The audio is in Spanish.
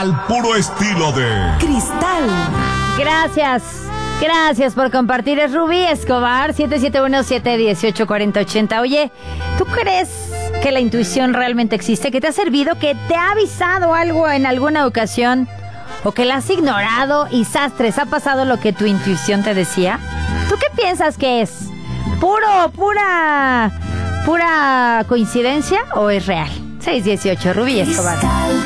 al puro estilo de Cristal. Gracias por compartir. Es Rubí Escobar, 771-718-4080. Oye, ¿tú crees que la intuición realmente existe? ¿Que te ha servido? ¿Que te ha avisado algo en alguna ocasión? ¿O que la has ignorado y sastres, ha pasado lo que tu intuición te decía? ¿Tú qué piensas que es? ¿Pura coincidencia o es real? 618, Rubí Escobar.